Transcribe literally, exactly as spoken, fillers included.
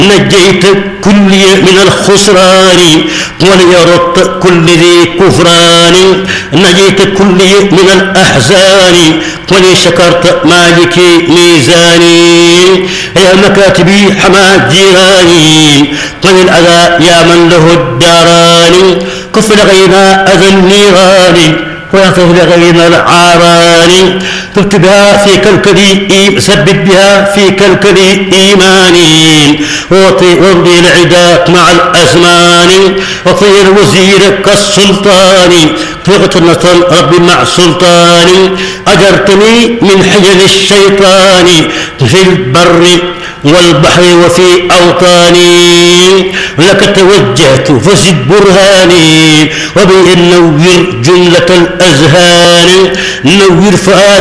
نجيت كل من الخسران وليرد كل ذي كفران نجيت كل من الأحزان ولي شكرت مالكي ميزاني يا مكاتبي حما جيراني وللأذى يا من له الداران كف لغينا أذى النيران ويعطف لغينا العاران تبت بها في كلكلي سبب بها في كلكلي إيماني وارضي العداء مع الأزمان وطير وزيرك كالسلطان فغتنة ربي مع سلطاني أجرتني من حجر الشيطان في البر والبحر وفي أوطاني لك توجهت فزد برهاني وبه نوّر جملة الأذهان نوّر فؤاد